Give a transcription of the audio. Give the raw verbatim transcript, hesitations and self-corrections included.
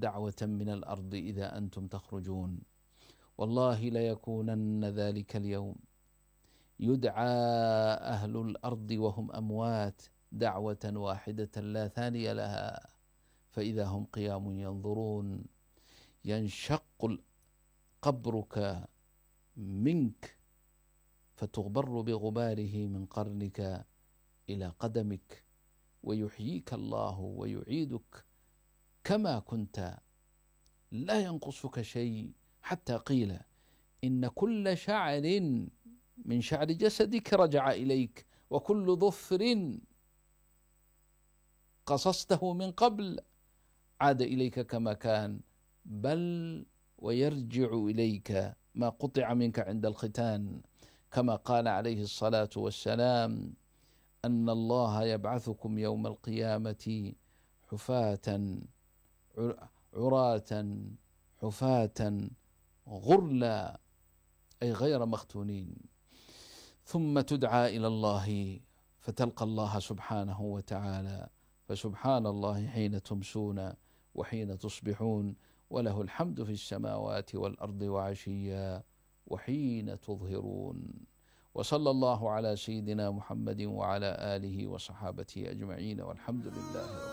دعوة من الأرض إذا أنتم تخرجون. والله ليكونن ذلك اليوم يدعى أهل الأرض وهم أموات دعوة واحدة لا ثاني لها، فإذا هم قيام ينظرون. ينشق قبرك منك فتغبر بغباره من قرنك إلى قدمك، ويحييك الله ويعيدك كما كنت، لا ينقصك شيء. حتى قيل إن كل شعر من شعر جسدك رجع إليك، وكل ظفر قصصته من قبل عاد إليك كما كان، بل ويرجع إليك ما قطع منك عند الختان، كما قال عليه الصلاة والسلام أن الله يبعثكم يوم القيامة حفاة عراة حفاة غرلا، أي غير مختونين. ثم تدعى إلى الله فتلقى الله سبحانه وتعالى، فسبحان الله حين تمسون وحين تصبحون، وله الحمد في السماوات والأرض وعشيا وحين تظهرون. وصلى الله على سيدنا محمد وعلى آله وصحابته أجمعين، والحمد لله.